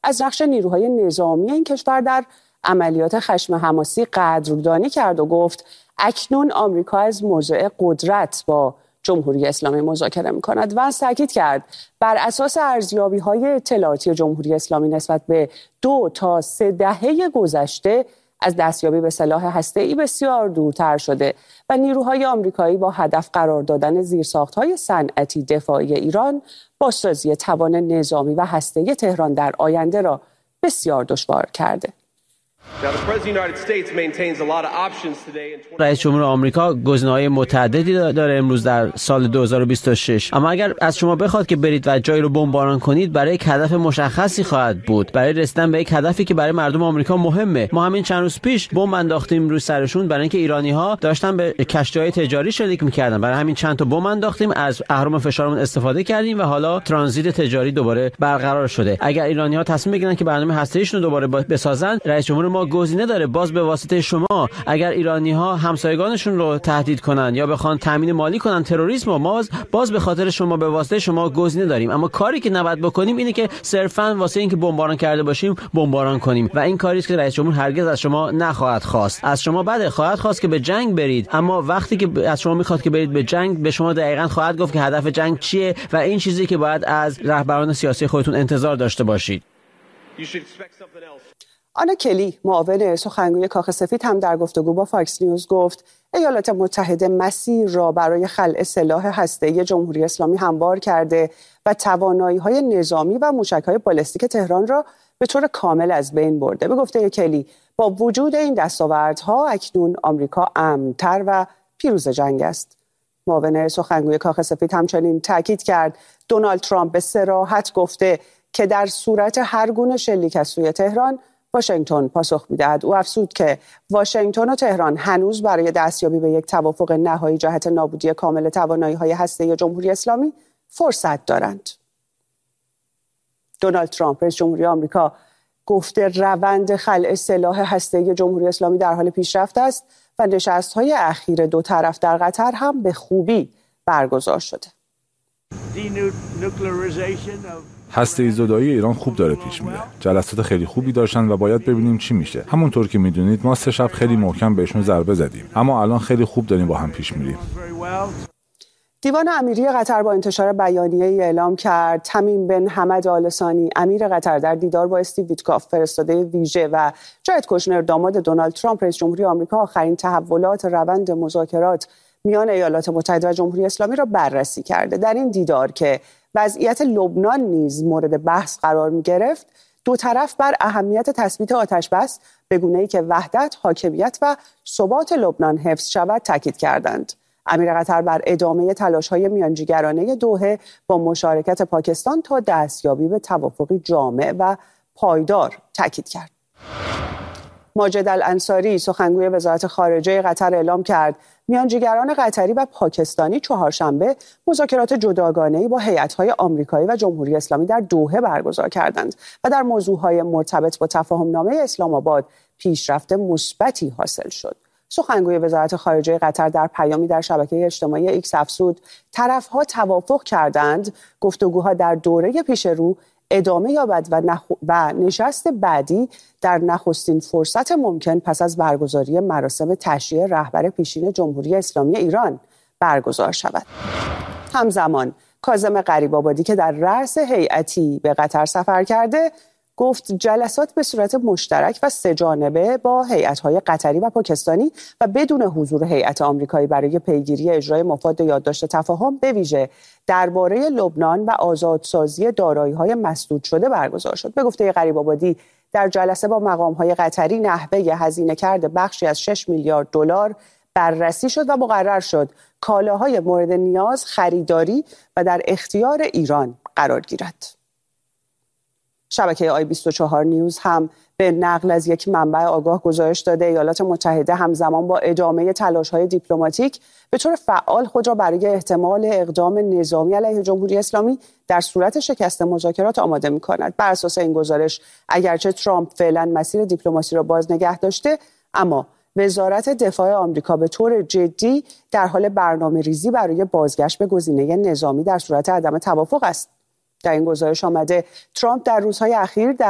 از نقش نیروهای نظامی این کشور در عملیات خشم حماسی قدردانی کرد و گفت اکنون آمریکا از موضع قدرت با جمهوری اسلامی مذاکره می‌کند و تاکید کرد بر اساس ارزیابی‌های اطلاعاتی جمهوری اسلامی نسبت به 2 تا 3 دهه گذشته از دستیابی به سلاح هسته‌ای بسیار دورتر شده و نیروهای آمریکایی با هدف قرار دادن زیرساخت‌های صنعتی دفاعی ایران بازسازی توان نظامی و هسته‌ای تهران در آینده را بسیار دشوار کرده. رئیس جمهور آمریکا گزینه‌های متعددی داره امروز در سال 2026، اما اگر از شما بخواد که برید و جایی رو بمباران کنید، برای یک هدف مشخصی خواهد بود، برای رسیدن به یک هدفی که برای مردم آمریکا مهمه. ما همین چند روز پیش بمب انداختیم روی سرشون برای اینکه ایرانی‌ها داشتن به کشتی‌های تجاری شلیک می‌کردن، برای همین چند تا بمب انداختیم، از اهرم فشارمون استفاده کردیم و حالا ترانزیت تجاری دوباره برقرار شده. اگر ایرانی‌ها تصمیم بگیرن که برنامه هسته‌ایشون رو دوباره بسازن، رئیس جمهور ما گزینه داره باز به واسطه شما. اگر ایرانی‌ها همسایگانشون رو تهدید کنن یا بخوان تامین مالی کنن تروریسم، ما باز به خاطر شما به واسطه شما گزینه داریم. اما کاری که نباید بکنیم اینه که صرفاً واسه اینکه بمباران کرده باشیم بمباران کنیم و این کاری است که رئیس جمهور هرگز از شما نخواهد خواست. از شما خواهد خواست که به جنگ برید، اما وقتی که از شما میخواد که برید به جنگ، به شما دقیقاً خواهد گفت که هدف جنگ چیه و این چیزی که باید از رهبران سیاسی خودتون انتظار داشته باشید. آنا کلی، معاون سخنگوی کاخ سفید، هم در گفتگو با فاکس نیوز گفت ایالات متحده مسیر را برای خلع سلاح هسته‌ای جمهوری اسلامی هموار کرده و توانایی‌های نظامی و موشک‌های بالستیک تهران را به طور کامل از بین برده. به گفته کلی، با وجود این دستاوردها اکنون آمریکا امن‌تر و پیروز جنگ است. معاون سخنگوی کاخ سفید همچنین تاکید کرد دونالد ترامپ به صراحت گفته که در صورت هر گونه شلیک از سوی تهران واشنگتن پاسخ می‌دهد. او افزود که واشنگتن و تهران هنوز برای دستیابی به یک توافق نهایی جهت نابودی کامل توانایی‌های هسته‌ای جمهوری اسلامی فرصت دارند. دونالد ترامپ، رئیس جمهوری آمریکا، گفته روند خلع سلاح هسته‌ای جمهوری اسلامی در حال پیشرفت است و نشست‌های اخیر 2 طرف در قطر هم به خوبی برگزار شده. هسته‌ای زدایی ایران خوب داره پیش میره. جلسات خیلی خوبی داشتن و باید ببینیم چی میشه. همونطور که میدونید ما 3 شب خیلی محکم بهشون ضربه زدیم، اما الان خیلی خوب داریم با هم پیش میریم. دیوان امیری قطر با انتشار بیانیه‌ای اعلام کرد تمیم بن حمد آل ثانی، امیر قطر، در دیدار با استیو ویتکاف، فرستاده ویژه، و جارد کوشنر، داماد دونالد ترامپ، رئیس جمهوری آمریکا، آخرین تحولات روند مذاکرات میان ایالات متحده و جمهوری اسلامی را بررسی کرده. در این دیدار که وضعیت لبنان نیز مورد بحث قرار می‌گرفت، 2 طرف بر اهمیت تثبیت آتش‌بس به گونه‌ای که وحدت، حاکمیت و ثبات لبنان حفظ شود تاکید کردند. امیر قطر بر ادامه تلاش‌های میانجیگرانه دوحه با مشارکت پاکستان تا دستیابی به توافقی جامع و پایدار تاکید کرد. ماجد الانصاری، سخنگوی وزارت خارجه قطر، اعلام کرد میانجیگران قطری و پاکستانی چهارشنبه مذاکرات جداگانه‌ای با هیئت‌های آمریکایی و جمهوری اسلامی در دوحه برگزار کردند و در موضوع‌های مرتبط با تفاهم‌نامه اسلام آباد پیشرفت مثبتی حاصل شد. سخنگوی وزارت خارجه قطر در پیامی در شبکه اجتماعی ایکس افزود طرف‌ها توافق کردند گفتگوها در دوره پیش رو ادامه یابد و نشست بعدی در نخستین فرصت ممکن پس از برگزاری مراسم تشییع رهبر پیشین جمهوری اسلامی ایران برگزار شود. همزمان کاظم غریب‌آبادی که در رأس هیئتی به قطر سفر کرده، گفت جلسات به صورت مشترک و 3 جانبه با هیئت‌های قطری و پاکستانی و بدون حضور هیئت آمریکایی برای پیگیری اجرای مفاد یادداشت تفاهم به ویژه درباره لبنان و آزادسازی دارایی‌های مسدود شده برگزار شد. به گفته غریب‌آبادی، در جلسه با مقام‌های قطری نحوه هزینه کرده بخشی از 6 میلیارد دلار بررسی شد و مقرر شد کالاهای مورد نیاز خریداری و در اختیار ایران قرار گیرد. شبکه آی24 نیوز هم به نقل از یک منبع آگاه گزارش داده ایالات متحده همزمان با ادامه تلاش‌های دیپلماتیک به طور فعال خود را برای احتمال اقدام نظامی علیه جمهوری اسلامی در صورت شکست مذاکرات آماده می‌کند. بر اساس این گزارش، اگرچه ترامپ فعلا مسیر دیپلماسی را باز نگه داشته، اما وزارت دفاع آمریکا به طور جدی در حال برنامه‌ریزی برای بازگشت به گزینه نظامی در صورت عدم توافق است. در این گزارش آمده ترامپ در روزهای اخیر